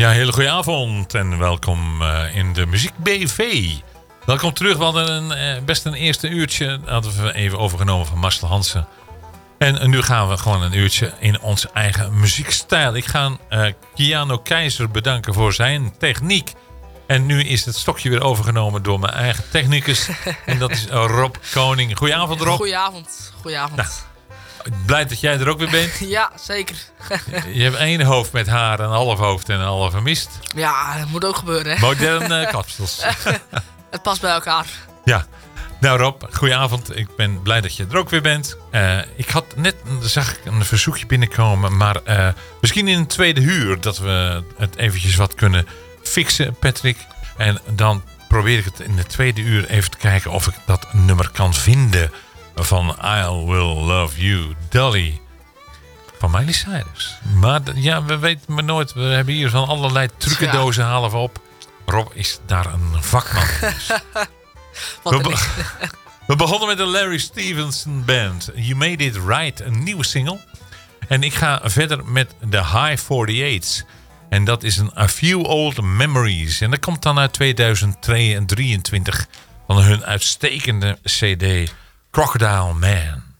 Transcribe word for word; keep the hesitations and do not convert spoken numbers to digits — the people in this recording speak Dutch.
Ja, hele goede avond en welkom uh, in de Muziek B V. Welkom terug. We hadden een, uh, best een eerste uurtje, hadden we even overgenomen van Marcel Hansen. En uh, nu gaan we gewoon een uurtje in onze eigen muziekstijl. Ik ga uh, Keanu Keizer bedanken voor zijn techniek. En nu is het stokje weer overgenomen door mijn eigen technicus. En dat is Rob Koning. Goedenavond, Rob. Goedenavond. Goedenavond. Nou, blij dat jij er ook weer bent. Ja, zeker. Je hebt één hoofd met haar, een half hoofd en een halve mist. Ja, dat moet ook gebeuren. Hè? Moderne kapsels. Het past bij elkaar. Ja. Nou Rob, goedenavond. Ik ben blij dat je er ook weer bent. Uh, ik had net, zag ik een verzoekje binnenkomen. Maar uh, misschien in een tweede uur dat we het eventjes wat kunnen fixen, Patrick. En dan probeer ik het in de tweede uur even te kijken of ik dat nummer kan vinden. Van I Will Love You, Dolly. Van Miley Cyrus. Maar ja, we weten maar nooit. We hebben hier van allerlei trucendozen halen we op. Rob is daar een vakman. Wat we, be- we begonnen met de Larry Stevenson Band. You Made It Right, een nieuwe single. En ik ga verder met de High forty-eight's. En dat is een A Few Old Memories. En dat komt dan uit tweeduizend drieëntwintig van hun uitstekende C D Crocodile Man.